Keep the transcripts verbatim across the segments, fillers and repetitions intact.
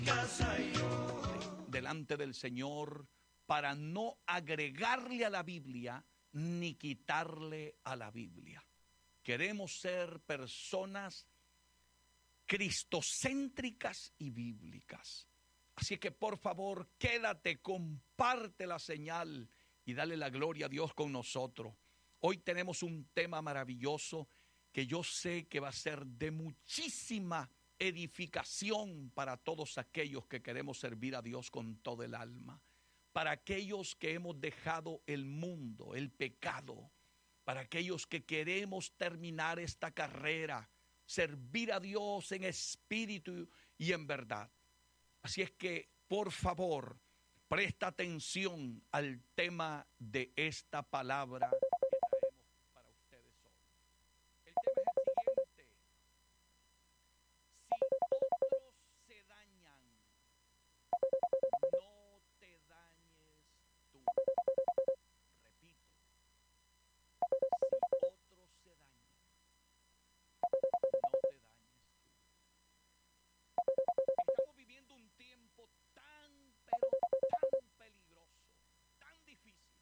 delante del Señor para no agregarle a la Biblia ni quitarle a la Biblia. Queremos ser personas cristocéntricas y bíblicas. Así que por favor, quédate, comparte la señal y dale la gloria a Dios con nosotros. Hoy tenemos un tema maravilloso que yo sé que va a ser de muchísima edificación para todos aquellos que queremos servir a Dios con todo el alma. Para aquellos que hemos dejado el mundo, el pecado. Para aquellos que queremos terminar esta carrera, servir a Dios en espíritu y en verdad. Así es que, por favor, presta atención al tema de esta palabra que traemos para ustedes hoy. El tema es el siguiente: si otros se dañan, no te dañes tú. Repito, si otros se dañan, no te dañes tú. Estamos viviendo un tiempo tan, pero tan peligroso, tan difícil,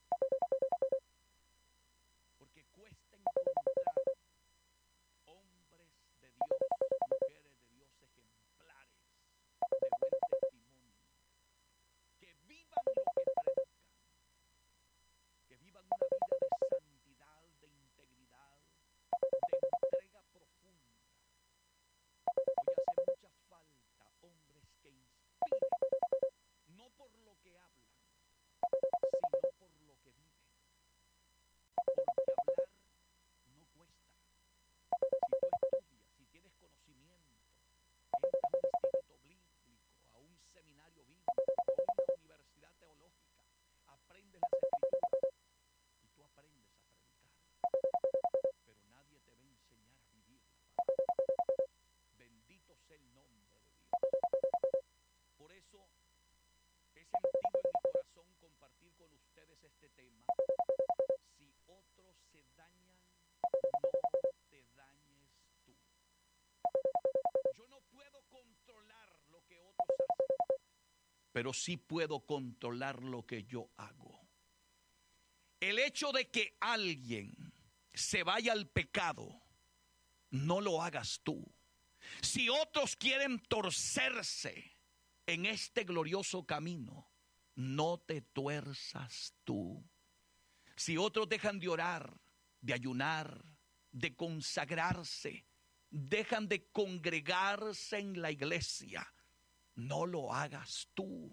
porque cuesta encontrar hombres de Dios, mujeres de Dios ejemplares, de buen testimonio, que vivan lo que predican, que vivan una vida de santidad, de integridad, de entrega profunda. Hoy hace mucha falta hombres que inspiren, no por lo que hablan, sino por lo que viven. Porque hablar no cuesta. Si tú estudias, si tienes conocimiento, entras a un instituto bíblico, a un seminario bíblico, a una universidad teológica, aprendes las escrituras y tú aprendes a predicar. Pero nadie te va a enseñar a vivir la palabra. Bendito sea el nombre de Dios. Por eso he sentido en mi corazón compartir con ustedes este tema. Si otros se dañan, no te dañes tú. Yo no puedo controlar lo que otros hacen, pero sí puedo controlar lo que yo hago. El hecho de que alguien se vaya al pecado, no lo hagas tú. Si otros quieren torcerse en este glorioso camino, no te tuerzas tú. Si otros dejan de orar, de ayunar, de consagrarse, dejan de congregarse en la iglesia, no lo hagas tú.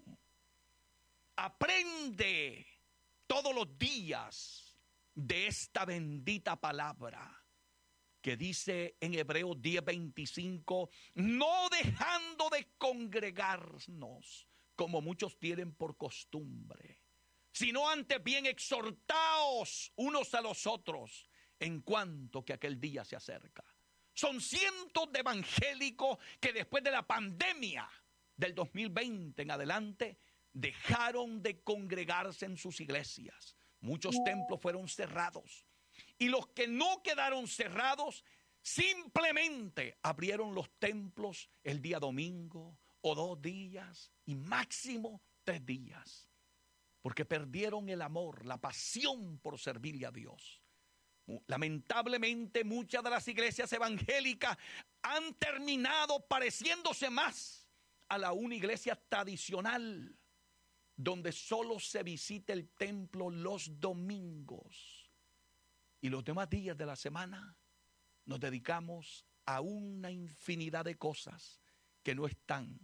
Aprende todos los días de esta bendita palabra que dice en Hebreos diez veinticinco, no dejando de congregarnos como muchos tienen por costumbre, sino antes bien exhortaos unos a los otros en cuanto que aquel día se acerca. Son cientos de evangélicos que después de la pandemia del dos mil veinte en adelante dejaron de congregarse en sus iglesias. Muchos templos fueron cerrados. Y los que no quedaron cerrados, simplemente abrieron los templos el día domingo o dos días y máximo tres días. Porque perdieron el amor, la pasión por servirle a Dios. Lamentablemente muchas de las iglesias evangélicas han terminado pareciéndose más a la una iglesia tradicional, donde solo se visita el templo los domingos. Y los demás días de la semana nos dedicamos a una infinidad de cosas que no están,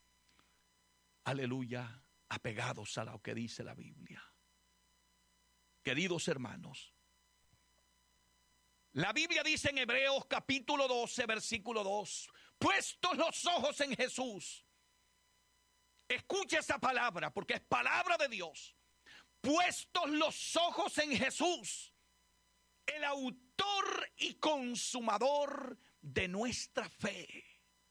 aleluya, apegados a lo que dice la Biblia. Queridos hermanos, la Biblia dice en Hebreos capítulo doce, versículo dos, puestos los ojos en Jesús. Escucha esa palabra porque es palabra de Dios. Puestos los ojos en Jesús, el autor y consumador de nuestra fe.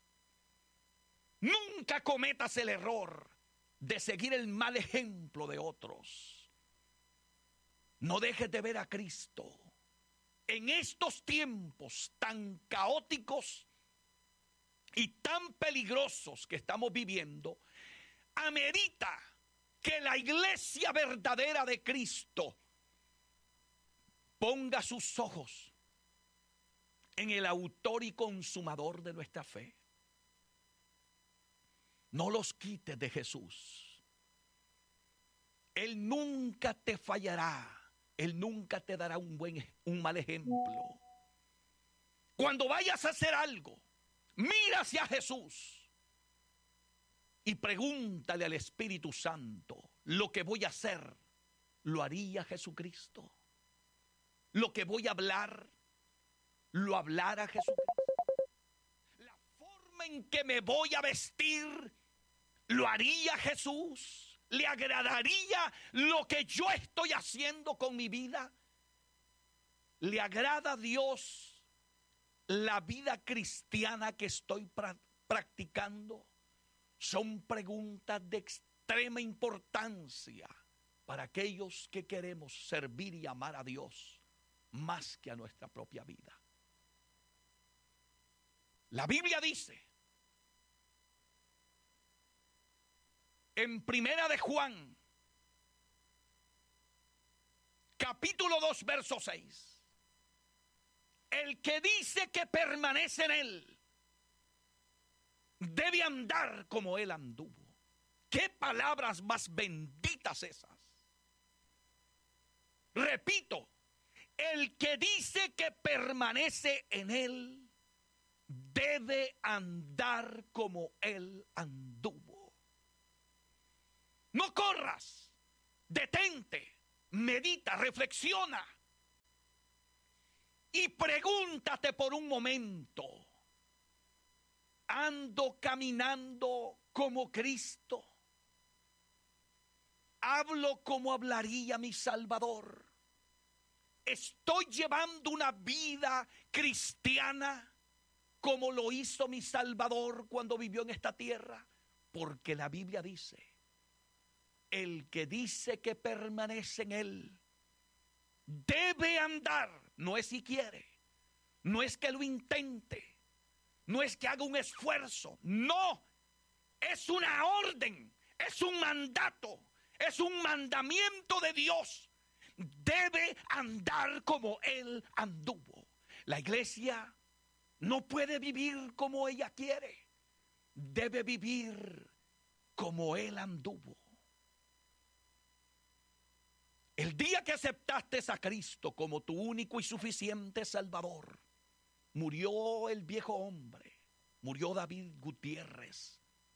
Nunca cometas el error de seguir el mal ejemplo de otros. No dejes de ver a Cristo. En estos tiempos tan caóticos, y tan peligrosos que estamos viviendo, amerita que la iglesia verdadera de Cristo ponga sus ojos en el autor y consumador de nuestra fe. No los quites de Jesús. Él nunca te fallará. Él nunca te dará un buen, un mal ejemplo. Cuando vayas a hacer algo, mira hacia Jesús y pregúntale al Espíritu Santo: lo que voy a hacer, ¿lo haría Jesucristo? Lo que voy a hablar, ¿lo hablara Jesucristo? La forma en que me voy a vestir, ¿lo haría Jesús? ¿Le agradaría lo que yo estoy haciendo con mi vida? ¿Le agrada a Dios la vida cristiana que estoy pra- practicando? Son preguntas de extrema importancia para aquellos que queremos servir y amar a Dios más que a nuestra propia vida. La Biblia dice en Primera de Juan, capítulo dos, verso seis, el que dice que permanece en él debe andar como él anduvo. ¿Qué palabras más benditas esas? Repito, el que dice que permanece en él debe andar como él anduvo. No corras, detente, medita, reflexiona y pregúntate por un momento: ¿ando caminando como Cristo? ¿Hablo como hablaría mi Salvador? ¿Estoy llevando una vida cristiana como lo hizo mi Salvador cuando vivió en esta tierra? Porque la Biblia dice: el que dice que permanece en él debe andar. No es si quiere, no es que lo intente, no es que haga un esfuerzo, no, es una orden, es un mandato, es un mandamiento de Dios. Debe andar como él anduvo. La iglesia no puede vivir como ella quiere, debe vivir como él anduvo. El día que aceptaste a Cristo como tu único y suficiente Salvador, murió el viejo hombre, murió David Gutiérrez.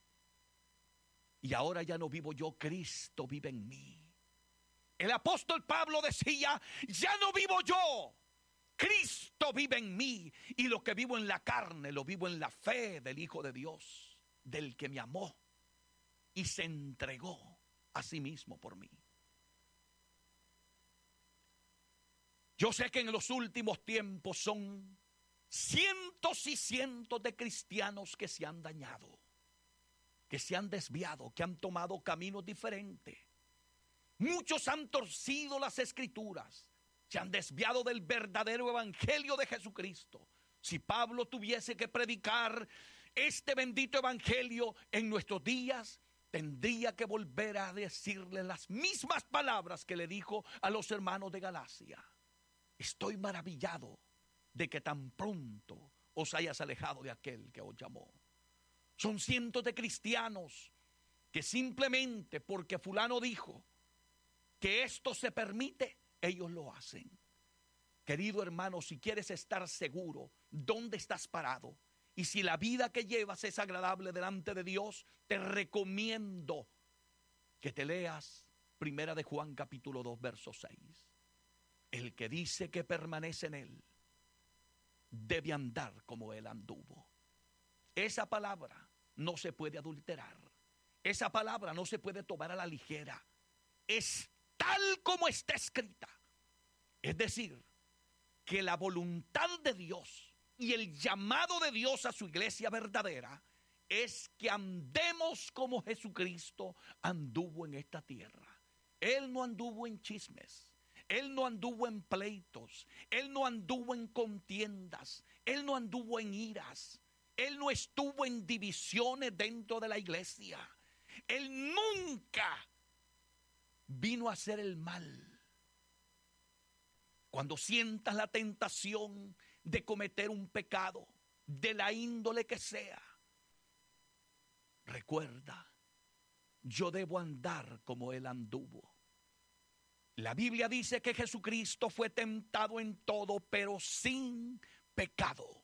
Y ahora ya no vivo yo, Cristo vive en mí. El apóstol Pablo decía: ya no vivo yo, Cristo vive en mí. Y lo que vivo en la carne, lo vivo en la fe del Hijo de Dios, del que me amó y se entregó a sí mismo por mí. Yo sé que en los últimos tiempos son cientos y cientos de cristianos que se han dañado, que se han desviado, que han tomado caminos diferentes. Muchos han torcido las escrituras, se han desviado del verdadero evangelio de Jesucristo. Si Pablo tuviese que predicar este bendito evangelio en nuestros días, tendría que volver a decirle las mismas palabras que le dijo a los hermanos de Galacia: estoy maravillado de que tan pronto os hayas alejado de aquel que os llamó. Son cientos de cristianos que simplemente porque fulano dijo que esto se permite, ellos lo hacen. Querido hermano, si quieres estar seguro dónde estás parado y si la vida que llevas es agradable delante de Dios, te recomiendo que te leas Primera de Juan capítulo dos, verso seis. El que dice que permanece en él debe andar como él anduvo. Esa palabra no se puede adulterar. Esa palabra no se puede tomar a la ligera. Es tal como está escrita. Es decir, que la voluntad de Dios y el llamado de Dios a su iglesia verdadera es que andemos como Jesucristo anduvo en esta tierra. Él no anduvo en chismes. Él no anduvo en pleitos, él no anduvo en contiendas, él no anduvo en iras. Él no estuvo en divisiones dentro de la iglesia. Él nunca vino a hacer el mal. Cuando sientas la tentación de cometer un pecado, de la índole que sea, recuerda, yo debo andar como Él anduvo. La Biblia dice que Jesucristo fue tentado en todo, pero sin pecado.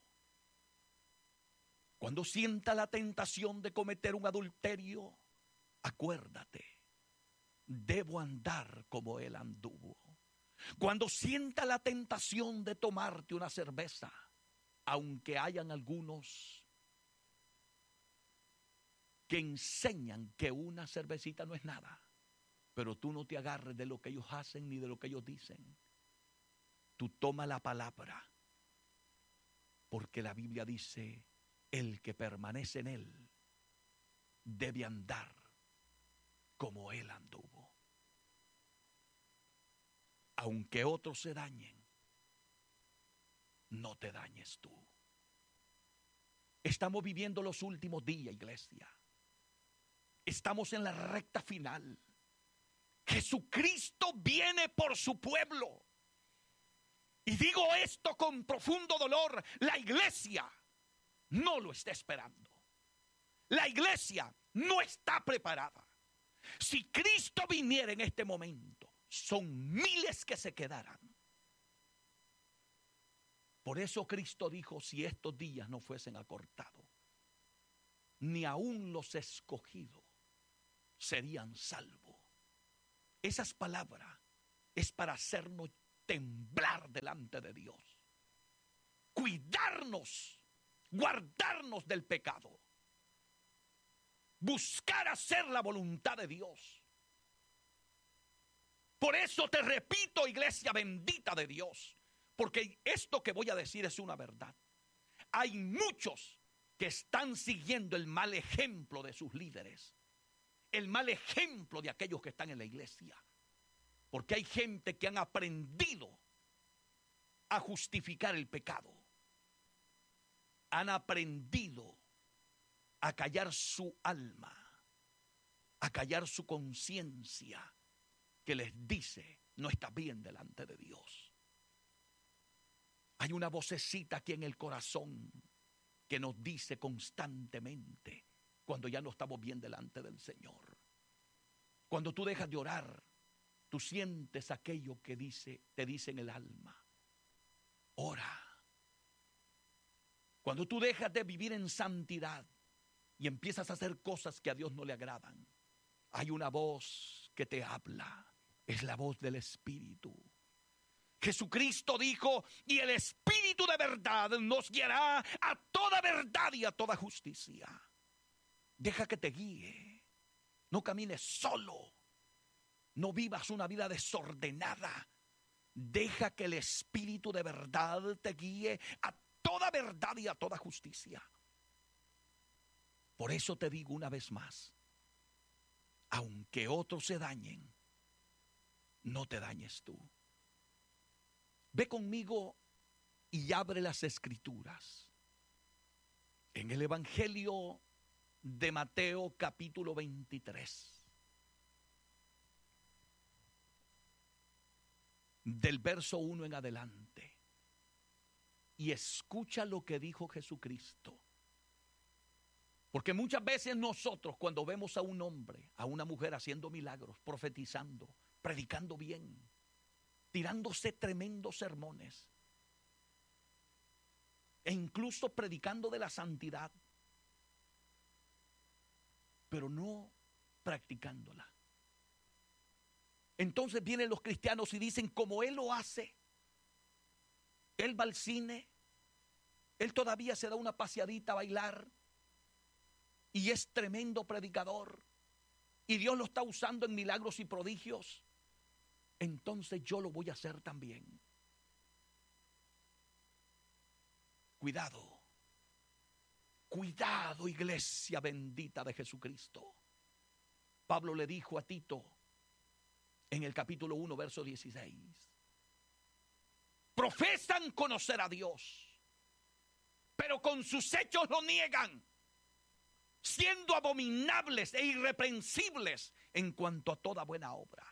Cuando sienta la tentación de cometer un adulterio, acuérdate, debo andar como Él anduvo. Cuando sienta la tentación de tomarte una cerveza, aunque hayan algunos que enseñan que una cervecita no es nada, pero tú no te agarres de lo que ellos hacen ni de lo que ellos dicen. Tú toma la palabra, porque la Biblia dice, el que permanece en Él debe andar como Él anduvo. Aunque otros se dañen, no te dañes tú. Estamos viviendo los últimos días, iglesia. Estamos en la recta final. Jesucristo viene por su pueblo. Y digo esto con profundo dolor. La iglesia no lo está esperando. La iglesia no está preparada. Si Cristo viniera en este momento, son miles que se quedarán. Por eso Cristo dijo, si estos días no fuesen acortados, ni aún los escogidos serían salvos. Esas palabras es para hacernos temblar delante de Dios. Cuidarnos, guardarnos del pecado. Buscar hacer la voluntad de Dios. Por eso te repito, iglesia bendita de Dios, porque esto que voy a decir es una verdad. Hay muchos que están siguiendo el mal ejemplo de sus líderes, el mal ejemplo de aquellos que están en la iglesia, porque hay gente que han aprendido a justificar el pecado, han aprendido a callar su alma, a callar su conciencia, que les dice, no estás bien delante de Dios. Hay una vocecita aquí en el corazón que nos dice constantemente cuando ya no estamos bien delante del Señor. Cuando tú dejas de orar, tú sientes aquello que dice, te dice en el alma, ora. Cuando tú dejas de vivir en santidad y empiezas a hacer cosas que a Dios no le agradan, hay una voz que te habla. Es la voz del Espíritu. Jesucristo dijo, y el Espíritu de verdad nos guiará a toda verdad y a toda justicia. Deja que te guíe. No camines solo. No vivas una vida desordenada. Deja que el Espíritu de verdad te guíe a toda verdad y a toda justicia. Por eso te digo una vez más, aunque otros se dañen, no te dañes tú. Ve conmigo y abre las Escrituras. En el Evangelio de Mateo capítulo veintitrés. Del verso uno en adelante. Y escucha lo que dijo Jesucristo. Porque muchas veces nosotros cuando vemos a un hombre, a una mujer haciendo milagros, profetizando, predicando bien, tirándose tremendos sermones, e incluso predicando de la santidad, pero no practicándola. Entonces vienen los cristianos y dicen, como él lo hace, él va al cine, él todavía se da una paseadita a bailar, y es tremendo predicador, y Dios lo está usando en milagros y prodigios, entonces yo lo voy a hacer también. Cuidado, cuidado, iglesia bendita de Jesucristo. Pablo le dijo a Tito en el capítulo uno, verso dieciséis, profesan conocer a Dios, pero con sus hechos lo niegan, siendo abominables e irreprensibles en cuanto a toda buena obra.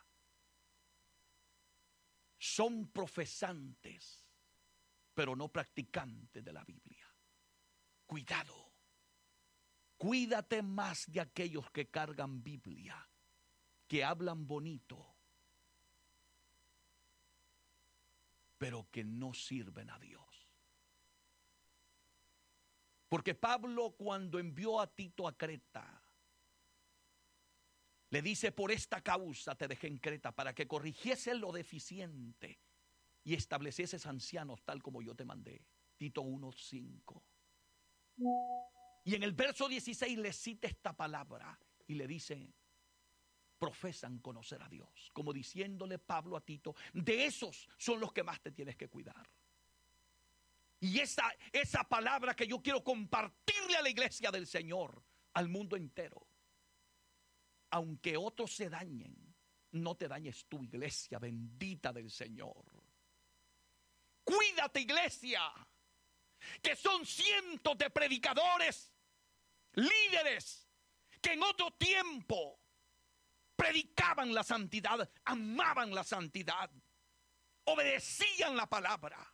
Son profesantes, pero no practicantes de la Biblia. Cuidado. Cuídate más de aquellos que cargan Biblia, que hablan bonito, pero que no sirven a Dios. Porque Pablo, cuando envió a Tito a Creta, le dice: por esta causa te dejé en Creta, para que corrigiese lo deficiente y establecieses ancianos tal como yo te mandé. Tito uno cinco. Y en el verso dieciséis le cita esta palabra y le dice: profesan conocer a Dios. Como diciéndole Pablo a Tito: de esos son los que más te tienes que cuidar. Y esa, esa palabra que yo quiero compartirle a la iglesia del Señor, al mundo entero. Aunque otros se dañen, no te dañes tú, iglesia bendita del Señor. Cuídate, iglesia, que son cientos de predicadores, líderes, que en otro tiempo predicaban la santidad, amaban la santidad, obedecían la palabra,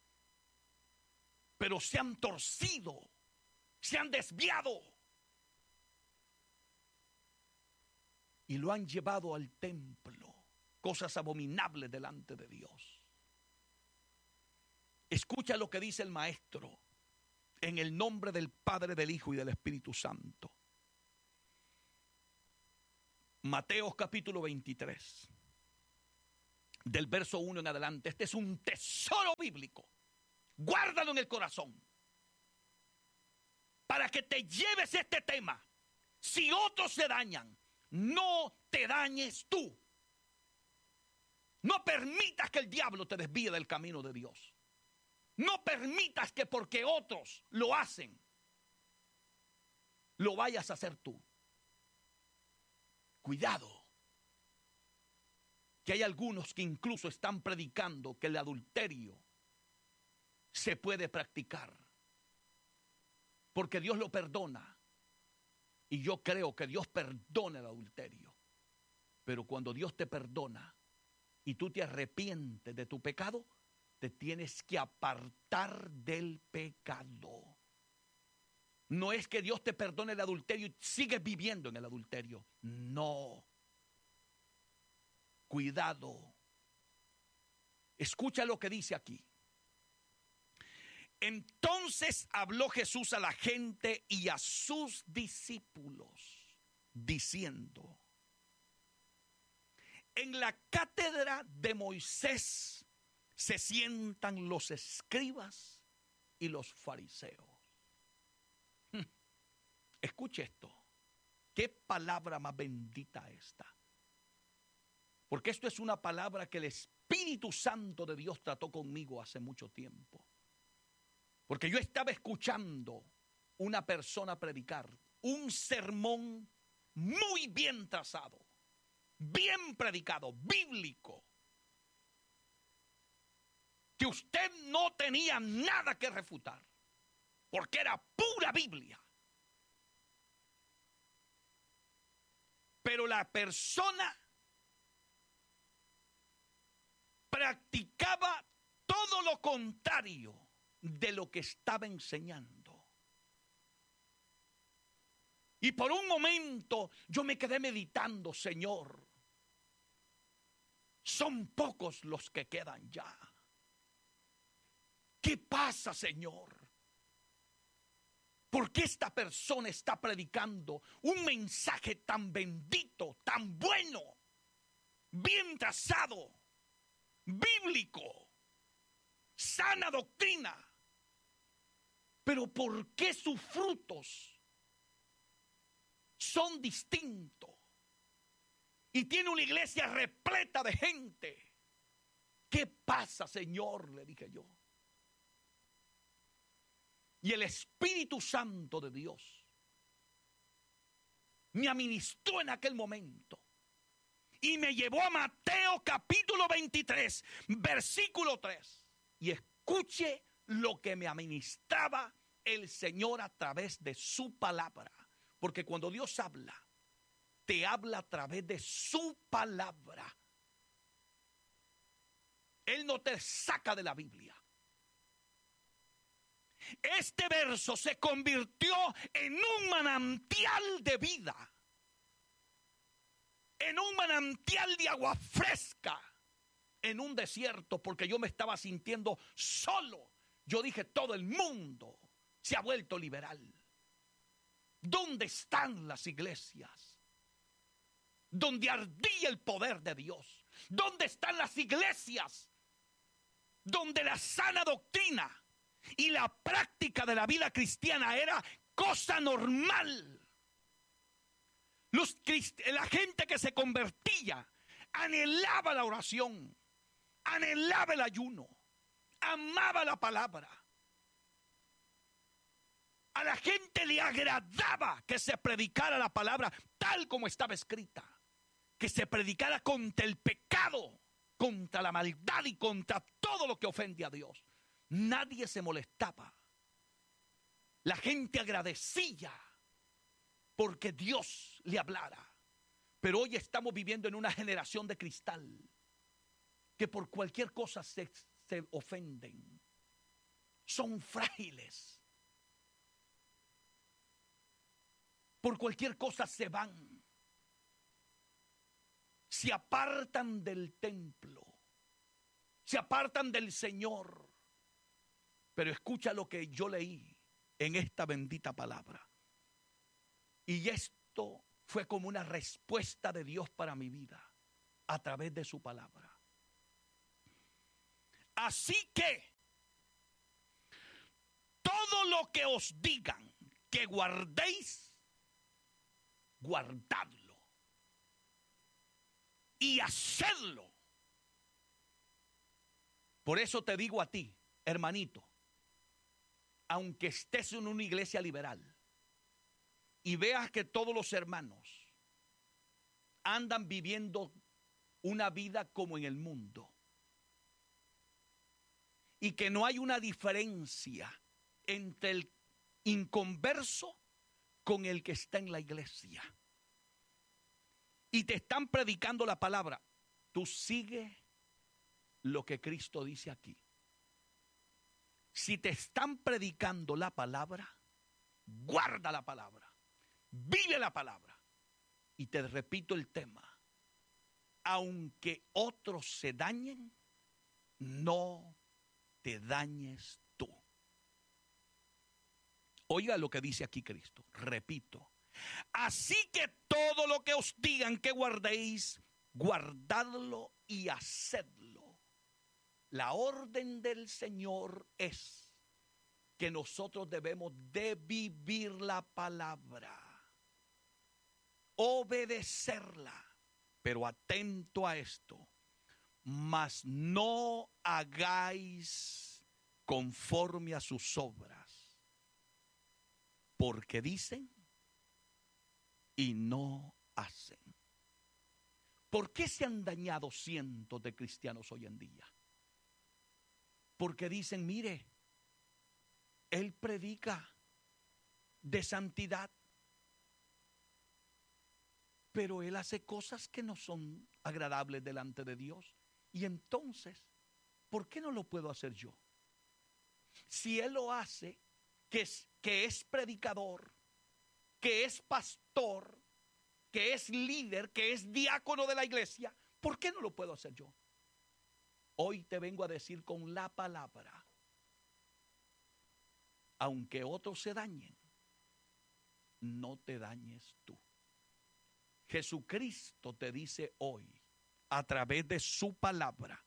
pero se han torcido, se han desviado y lo han llevado al templo, cosas abominables delante de Dios. Escucha lo que dice el maestro, en el nombre del Padre, del Hijo y del Espíritu Santo. Mateo capítulo veintitrés, del verso uno en adelante. Este es un tesoro bíblico. Guárdalo en el corazón, para que te lleves este tema. Si otros se dañan, no te dañes tú. No permitas que el diablo te desvíe del camino de Dios. No permitas que porque otros lo hacen, lo vayas a hacer tú. Cuidado, que hay algunos que incluso están predicando que el adulterio se puede practicar, porque Dios lo perdona. Y yo creo que Dios perdona el adulterio. Pero cuando Dios te perdona y tú te arrepientes de tu pecado, te tienes que apartar del pecado. No es que Dios te perdone el adulterio y sigues viviendo en el adulterio. No. Cuidado. Escucha lo que dice aquí. Entonces habló Jesús a la gente y a sus discípulos, diciendo: en la cátedra de Moisés se sientan los escribas y los fariseos. Escuche esto. Qué palabra más bendita esta. Porque esto es una palabra que el Espíritu Santo de Dios trató conmigo hace mucho tiempo. Porque yo estaba escuchando una persona predicar un sermón muy bien trazado, bien predicado, bíblico, que usted no tenía nada que refutar, porque era pura Biblia. Pero la persona practicaba todo lo contrario de lo que estaba enseñando. Y por un momento yo me quedé meditando: Señor, son pocos los que quedan ya. ¿Qué pasa, Señor? ¿Por qué esta persona está predicando un mensaje tan bendito, tan bueno, bien trazado, bíblico, sana doctrina? Pero ¿por qué sus frutos son distintos? Y tiene una iglesia repleta de gente. ¿Qué pasa, Señor?, le dije yo. Y el Espíritu Santo de Dios me administró en aquel momento y me llevó a Mateo capítulo veintitrés, versículo tres. Y escuche lo que me administraba el Señor a través de su palabra. Porque cuando Dios habla, te habla a través de su palabra. Él no te saca de la Biblia. Este verso se convirtió en un manantial de vida, en un manantial de agua fresca, en un desierto, porque yo me estaba sintiendo solo. Yo dije, todo el mundo se ha vuelto liberal. ¿Dónde están las iglesias donde ardía el poder de Dios? ¿Dónde están las iglesias donde la sana doctrina y la práctica de la vida cristiana era cosa normal? Los crist- la gente que se convertía anhelaba la oración, anhelaba el ayuno, amaba la palabra. A la gente le agradaba que se predicara la palabra tal como estaba escrita, que se predicara contra el pecado, contra la maldad y contra todo lo que ofende a Dios. Nadie se molestaba. La gente agradecía porque Dios le hablara. Pero hoy estamos viviendo en una generación de cristal que por cualquier cosa se, se ofenden. Son frágiles. Por cualquier cosa se van. Se apartan del templo. Se apartan del Señor. Pero escucha lo que yo leí en esta bendita palabra. Y esto fue como una respuesta de Dios para mi vida a través de su palabra. Así que todo lo que os digan que guardéis, guardadlo y hacedlo. Por eso te digo a ti, hermanito, aunque estés en una iglesia liberal y veas que todos los hermanos andan viviendo una vida como en el mundo y que no hay una diferencia entre el inconverso con el que está en la iglesia y te están predicando la palabra, tú sigue lo que Cristo dice aquí. Si te están predicando la palabra, guarda la palabra, vive la palabra. Y te repito el tema, aunque otros se dañen, no te dañes tú. Oiga lo que dice aquí Cristo, repito. Así que todo lo que os digan que guardéis, guardadlo y hacedlo. La orden del Señor es que nosotros debemos de vivir la palabra, obedecerla, pero atento a esto, mas no hagáis conforme a sus obras, porque dicen y no hacen. ¿Por qué se han dañado cientos de cristianos hoy en día? Porque dicen, mire, él predica de santidad, pero él hace cosas que no son agradables delante de Dios. Y entonces, ¿por qué no lo puedo hacer yo? Si él lo hace, que es, que es predicador, que es pastor, que es líder, que es diácono de la iglesia, ¿por qué no lo puedo hacer yo? Hoy te vengo a decir con la palabra, aunque otros se dañen, no te dañes tú. Jesucristo te dice hoy, a través de su palabra,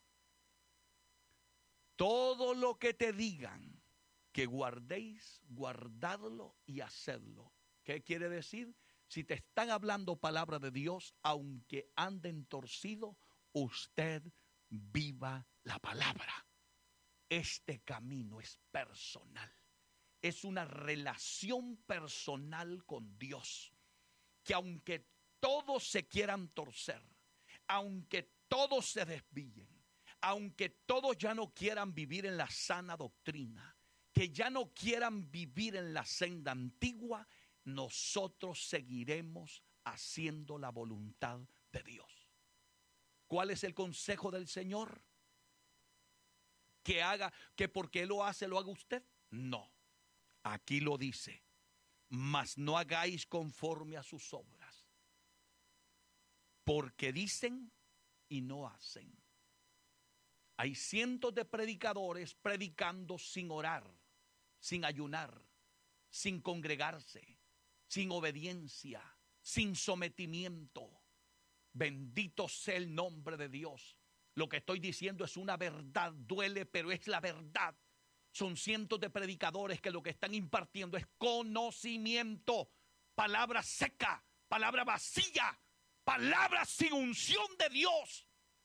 todo lo que te digan que guardéis, guardadlo y hacedlo. ¿Qué quiere decir? Si te están hablando palabra de Dios, aunque anden torcido, usted viva la palabra. Este camino es personal. Es una relación personal con Dios. Que aunque todos se quieran torcer, aunque todos se desvíen, aunque todos ya no quieran vivir en la sana doctrina, que ya no quieran vivir en la senda antigua, nosotros seguiremos haciendo la voluntad de Dios. ¿Cuál es el consejo del Señor? Que haga, que porque Él lo hace, lo haga usted. No, aquí lo dice, mas no hagáis conforme a sus obras, porque dicen y no hacen. Hay cientos de predicadores predicando sin orar, sin ayunar, sin congregarse, sin obediencia, sin sometimiento. Bendito sea el nombre de Dios. Lo que estoy diciendo es una verdad, duele, pero es la verdad. Son cientos de predicadores que lo que están impartiendo es conocimiento, palabra seca, palabra vacía, palabra sin unción de Dios.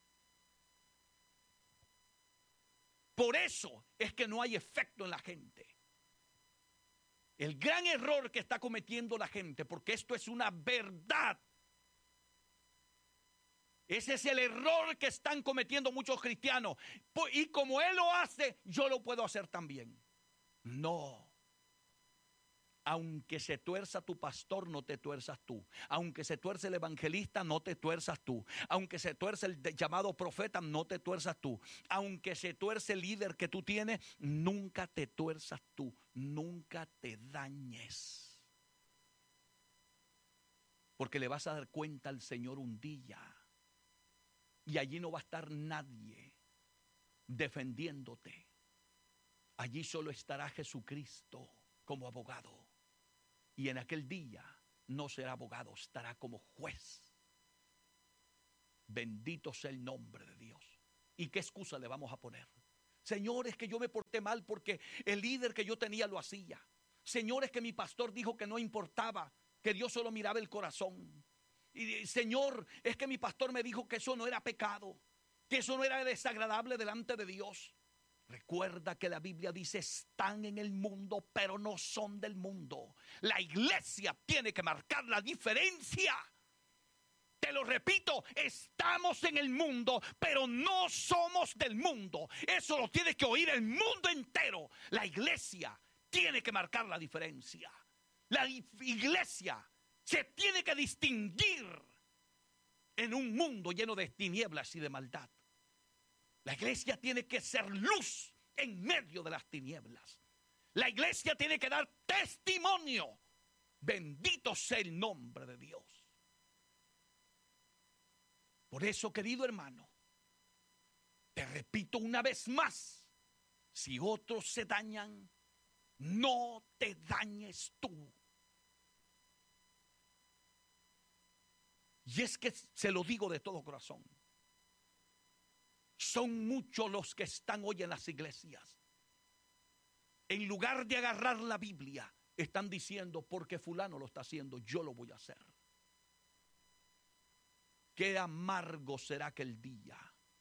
Por eso es que no hay efecto en la gente. El gran error que está cometiendo la gente, porque esto es una verdad. Ese es el error que están cometiendo muchos cristianos. Y como Él lo hace, yo lo puedo hacer también. No. Aunque se tuerza tu pastor, no te tuerzas tú. Aunque se tuerce el evangelista, no te tuerzas tú. Aunque se tuerce el llamado profeta, no te tuerzas tú. Aunque se tuerce el líder que tú tienes, nunca te tuerzas tú. Nunca te dañes. Porque le vas a dar cuenta al Señor un día. Y allí no va a estar nadie defendiéndote. Allí solo estará Jesucristo como abogado. Y en aquel día no será abogado, estará como juez. Bendito sea el nombre de Dios. ¿Y qué excusa le vamos a poner? Señor, es que yo me porté mal porque el líder que yo tenía lo hacía. Señor, es que mi pastor dijo que no importaba, que Dios solo miraba el corazón. Y Señor, es que mi pastor me dijo que eso no era pecado, que eso no era desagradable delante de Dios. Recuerda que la Biblia dice, están en el mundo, pero no son del mundo. La iglesia tiene que marcar la diferencia. Te lo repito, estamos en el mundo, pero no somos del mundo. Eso lo tiene que oír el mundo entero. La iglesia tiene que marcar la diferencia. La iglesia se tiene que distinguir en un mundo lleno de tinieblas y de maldad. La iglesia tiene que ser luz en medio de las tinieblas. La iglesia tiene que dar testimonio. Bendito sea el nombre de Dios. Por eso, querido hermano, te repito una vez más, si otros se dañan, no te dañes tú. Y es que se lo digo de todo corazón. Son muchos los que están hoy en las iglesias. En lugar de agarrar la Biblia, están diciendo, porque fulano lo está haciendo, yo lo voy a hacer. Qué amargo será aquel día.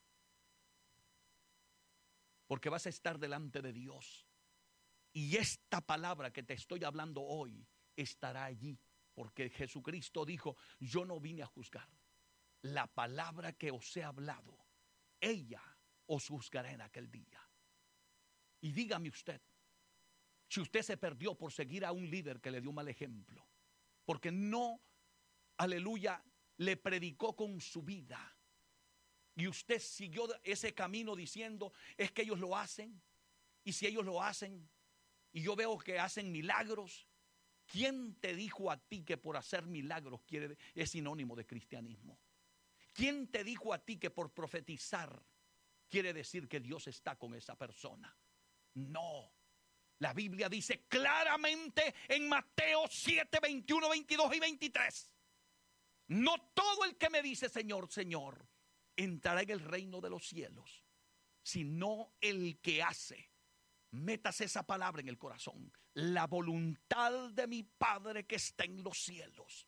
Porque vas a estar delante de Dios. Y esta palabra que te estoy hablando hoy estará allí. Porque Jesucristo dijo, yo no vine a juzgar. La palabra que os he hablado, ella os juzgará en aquel día. Y dígame usted, si usted se perdió por seguir a un líder que le dio un mal ejemplo, porque no, aleluya, le predicó con su vida, y usted siguió ese camino diciendo, es que ellos lo hacen, y si ellos lo hacen, y yo veo que hacen milagros, ¿quién te dijo a ti que por hacer milagros quiere, es sinónimo de cristianismo? ¿Quién te dijo a ti que por profetizar quiere decir que Dios está con esa persona? No. La Biblia dice claramente en Mateo siete, veintiuno, veintidós y veintitrés. No todo el que me dice Señor, Señor, entrará en el reino de los cielos, sino el que hace. Métase esa palabra en el corazón. La voluntad de mi Padre que está en los cielos.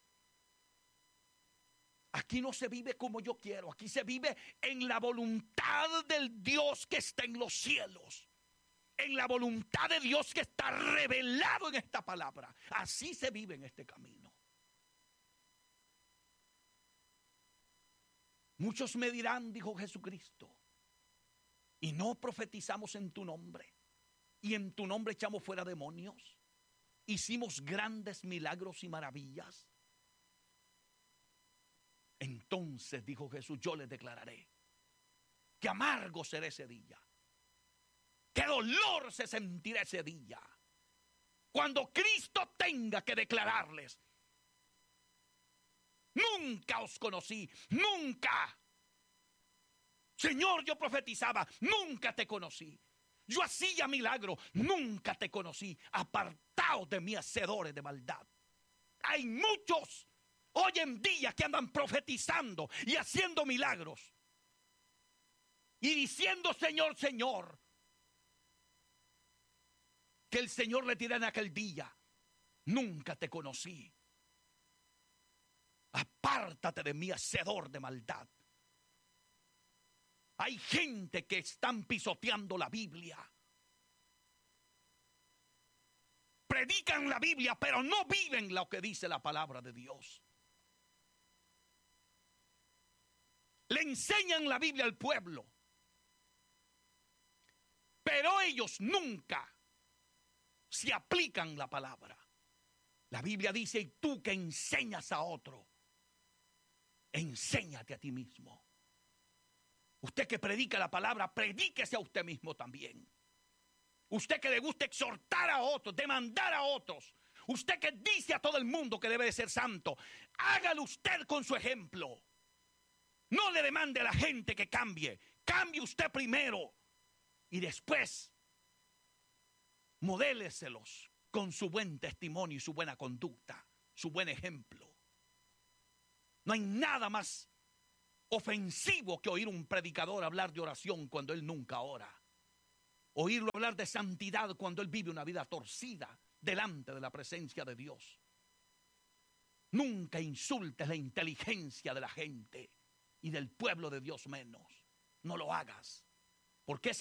Aquí no se vive como yo quiero. Aquí se vive en la voluntad del Dios que está en los cielos. En la voluntad de Dios que está revelado en esta palabra. Así se vive en este camino. Muchos me dirán, dijo Jesucristo, y no profetizamos en tu nombre. y en tu nombre echamos fuera demonios. Hicimos grandes milagros y maravillas. Entonces dijo Jesús, yo les declararé que amargo será ese día, que dolor se sentirá ese día, cuando Cristo tenga que declararles: nunca os conocí, nunca. Señor, yo profetizaba, nunca te conocí. Yo hacía milagro, nunca te conocí. Apartaos de mí, hacedores de maldad. Hay muchos hoy en día que andan profetizando y haciendo milagros y diciendo: Señor, Señor. Que el Señor le dirá en aquel día: nunca te conocí. Apártate de mí, hacedor de maldad. Hay gente que están pisoteando la Biblia. Predican la Biblia, pero no viven lo que dice la palabra de Dios. Le enseñan la Biblia al pueblo, pero ellos nunca se aplican la palabra. La Biblia dice: y tú que enseñas a otro, enséñate a ti mismo. Usted que predica la palabra, predíquese a usted mismo también. Usted que le gusta exhortar a otros, demandar a otros. Usted que dice a todo el mundo que debe de ser santo, hágalo usted con su ejemplo. No le demande a la gente que cambie. Cambie usted primero y después modéleselos con su buen testimonio y su buena conducta, su buen ejemplo. No hay nada más ofensivo que oír un predicador hablar de oración cuando él nunca ora. Oírlo hablar de santidad cuando él vive una vida torcida delante de la presencia de Dios. Nunca insultes la inteligencia de la gente y del pueblo de Dios menos. No lo hagas, porque ese